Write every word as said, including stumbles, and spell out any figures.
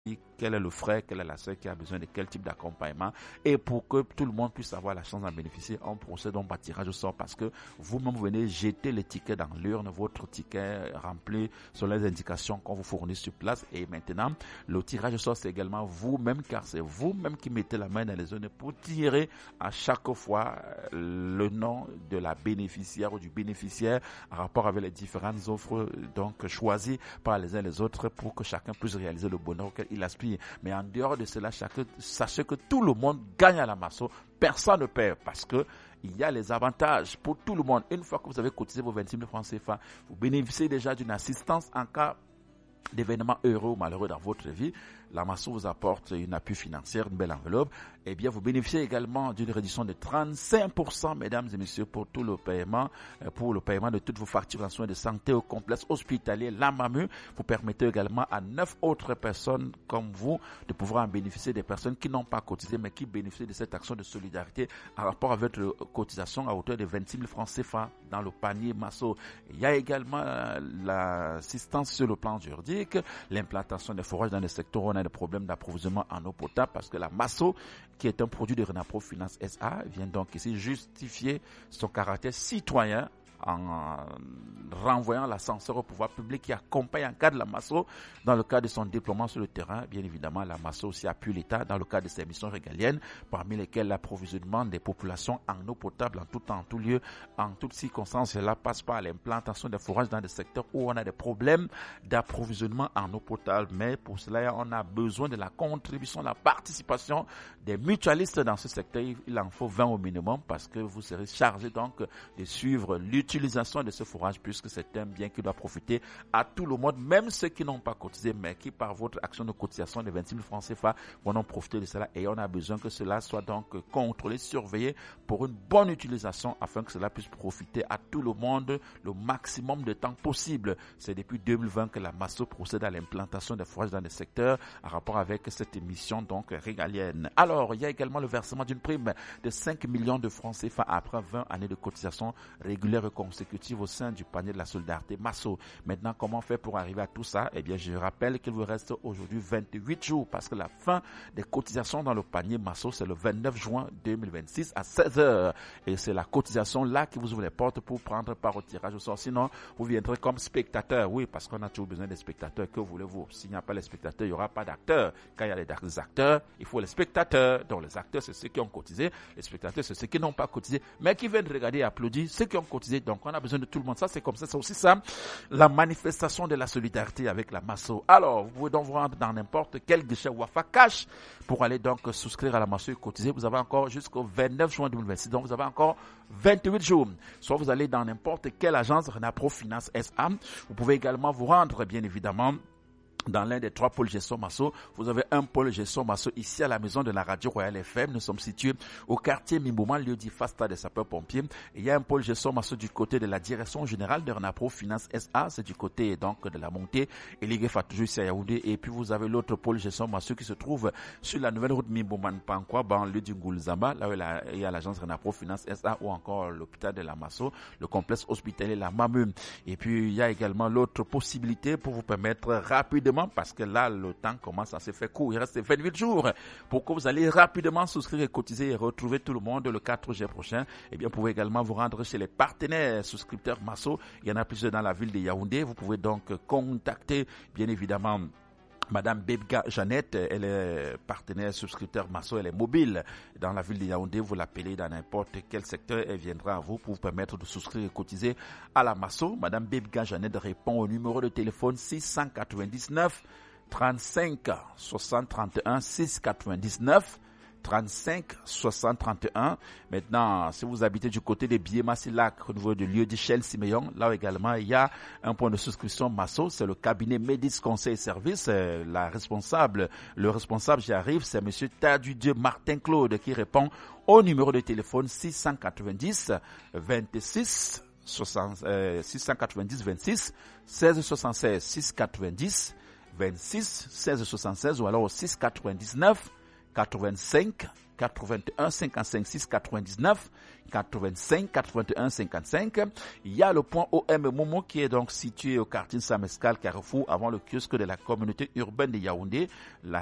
quel est le frère, quelle est la sœur qui a besoin de quel type d'accompagnement. Et pour que tout le monde puisse avoir la chance d'en bénéficier, on procède donc par tirage au sort parce que vous-même vous venez jeter les tickets dans l'urne, votre ticket rempli sur les indications qu'on vous fournit sur place. Et maintenant, le tirage au sort, c'est également vous-même, car c'est vous-même qui mettez la main dans les urnes pour tirer à chaque fois le nom de la bénéficiaire ou du bénéficiaire en rapport avec les différentes offres donc choisies par les uns et les autres pour que chacun puisse réaliser le bonheur auquel il aspire. Mais en dehors de cela, chacun, sachez que tout le monde gagne à la Masso. Personne ne perd parce que il y a les avantages pour tout le monde. Une fois que vous avez cotisé vos vingt-six mille francs C F A, vous bénéficiez déjà d'une assistance en cas d'événements heureux ou malheureux dans votre vie. La Masso vous apporte une appui financière, une belle enveloppe. Eh bien, vous bénéficiez également d'une réduction de trente-cinq pour cent, mesdames et messieurs, pour tout le paiement, pour le paiement de toutes vos factures en soins de santé au complexe hospitalier La Mamu. Vous permettez également à neuf autres personnes comme vous de pouvoir en bénéficier, des personnes qui n'ont pas cotisé, mais qui bénéficient de cette action de solidarité en rapport avec votre cotisation à hauteur de vingt-six mille francs C F A dans le panier Masso. Il y a également l'assistance sur le plan juridique, l'implantation des forages dans le secteur où on a des problèmes d'approvisionnement en eau potable parce que la Masso, qui est un produit de Renapro Finance S A, vient donc ici justifier son caractère citoyen en renvoyant l'ascenseur au pouvoir public qui accompagne en cas de la Masso dans le cadre de son déploiement sur le terrain. Bien évidemment, la Masso aussi appuie l'État dans le cadre de ses missions régaliennes, parmi lesquelles l'approvisionnement des populations en eau potable en tout temps, en tout lieu, en toutes circonstances. Cela passe par l'implantation des forages dans des secteurs où on a des problèmes d'approvisionnement en eau potable. Mais pour cela, on a besoin de la contribution, de la participation des mutualistes dans ce secteur. Il en faut vingt au minimum parce que vous serez chargé donc de suivre l'utilisation L'utilisation de ce forage, puisque c'est un bien qui doit profiter à tout le monde, même ceux qui n'ont pas cotisé, mais qui par votre action de cotisation de vingt-six mille francs C F A vont en profiter de cela. Et on a besoin que cela soit donc contrôlé, surveillé pour une bonne utilisation, afin que cela puisse profiter à tout le monde le maximum de temps possible. C'est depuis deux mille vingt que la Masso procède à l'implantation des forages dans les secteurs en rapport avec cette émission donc régalienne. Alors, il y a également le versement d'une prime de cinq millions de francs C F A après vingt années de cotisation régulière et consécutive au sein du panier de la solidarité Masso. Maintenant, comment faire pour arriver à tout ça? Eh bien, je rappelle qu'il vous reste aujourd'hui vingt-huit jours parce que la fin des cotisations dans le panier Masso, c'est le vingt-neuf juin deux mille vingt-six à seize heures. Et c'est la cotisation là qui vous ouvre les portes pour prendre part au tirage au sort. Sinon, vous viendrez comme spectateur. Oui, parce qu'on a toujours besoin des spectateurs. Que voulez-vous? S'il n'y a pas les spectateurs, il n'y aura pas d'acteurs. Quand il y a les acteurs, il faut les spectateurs. Donc, les acteurs, c'est ceux qui ont cotisé. Les spectateurs, c'est ceux qui n'ont pas cotisé, mais qui viennent regarder et applaudir ceux qui ont cotisé. Donc, on a besoin de tout le monde. Ça, c'est comme ça. C'est aussi ça, la manifestation de la solidarité avec la Masso. Alors, vous pouvez donc vous rendre dans n'importe quel guichet Wafa Cash pour aller donc souscrire à la Masso et cotiser. Vous avez encore jusqu'au vingt-neuf juin deux mille vingt-six. Donc, vous avez encore vingt-huit jours. Soit vous allez dans n'importe quelle agence Renapro Finance S A. Vous pouvez également vous rendre, bien évidemment, dans l'un des trois pôles gestion Masso. Vous avez un pôle gestion Masso ici à la maison de la radio Royale F M. Nous sommes situés au quartier Mimbouman, lieu dit Fasta des sapeurs-pompiers. Il y a un pôle gestion Masso du côté de la direction générale de Renapro Finance S A. C'est du côté donc de la montée et l'I G F A toujours ici à Yaoundé. Et puis vous avez l'autre pôle gestion Masso qui se trouve sur la nouvelle route Mimbouman-Pankwa, dans le lieu du Ngoulzamba, là où il y a l'agence Renapro Finance S A ou encore l'hôpital de la Masso, le complexe hospitalier La Mamu. Et puis il y a également l'autre possibilité pour vous permettre rapidement, parce que là, le temps commence à se faire court. Il reste vingt-huit jours pour que vous allez rapidement souscrire et cotiser et retrouver tout le monde le quatre juillet prochain. Et bien, vous pouvez également vous rendre chez les partenaires souscripteurs Masso. Il y en a plusieurs dans la ville de Yaoundé. Vous pouvez donc contacter, bien évidemment, Madame Bebga Jeannette, elle est partenaire souscripteur Masso, elle est mobile dans la ville de Yaoundé. Vous l'appelez dans n'importe quel secteur, elle viendra à vous pour vous permettre de souscrire et cotiser à la Masso. Madame Bebga Jeannette répond au numéro de téléphone six cent quatre-vingt-dix-neuf trente-cinq soixante trente et un, six cent quatre-vingt-dix-neuf trente-cinq soixante trente et un. Maintenant, si vous habitez du côté de Biéma-Silac, au niveau du lieu de Chel-Siméon, là également, il y a un point de souscription Masso, c'est le cabinet Médis Conseil et Services. La responsable, le responsable, j'y arrive, c'est monsieur Tadudieu Martin Claude qui répond au numéro de téléphone six cent quatre-vingt-dix vingt-six soixante, euh, six cent quatre-vingt-dix vingt-six seize soixante-seize, six cent quatre-vingt-dix vingt-six seize soixante-seize ou alors six cent quatre-vingt-dix-neuf quatre-vingt-cinq quatre-vingt-un cinquante-cinq six quatre-vingt-dix-neuf, quatre-vingt-cinq quatre-vingt-un cinquante-cinq. Il y a le point O M Momo qui est donc situé au quartier Samescal Carrefour avant le kiosque de la communauté urbaine de Yaoundé. La